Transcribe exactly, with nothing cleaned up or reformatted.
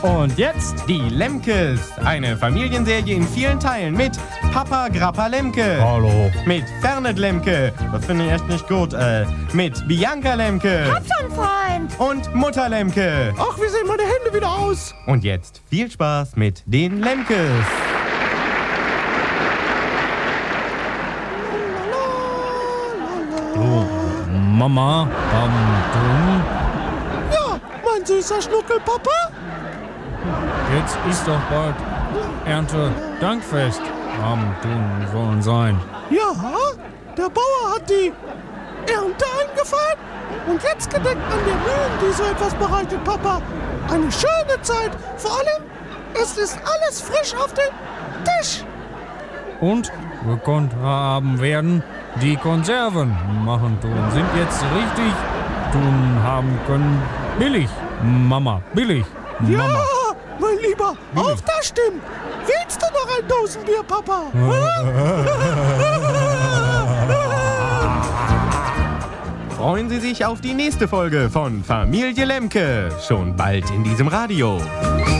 Und jetzt die Lemkes. Eine Familienserie in vielen Teilen mit Papa Grappa Lemke. Hallo. Mit Fernet Lemke. Das finde ich echt nicht gut. Äh, mit Bianca Lemke. Hab schon, Freund. Und Mutter Lemke. Ach, wie sehen meine Hände wieder aus? Und jetzt viel Spaß mit den Lemkes. Oh, Mama, ähm, du? Ja, mein süßer Schnuckelpapa. Jetzt ist doch bald Erntedankfest. Am Tun sollen sein. Ja, der Bauer hat die Ernte eingefahren und jetzt gedenkt an der Mühen, die so etwas bereitet, Papa. Eine schöne Zeit. Vor allem, es ist alles frisch auf dem Tisch. Und gekonnt haben werden die Konserven machen tun. Sind jetzt richtig tun haben können. Billig, Mama, billig, Ja, Mama. mein Lieber, auch das stimmt. Willst du noch ein Dosenbier, Papa? Freuen Sie sich auf die nächste Folge von Familie Lemke. Schon bald in diesem Radio.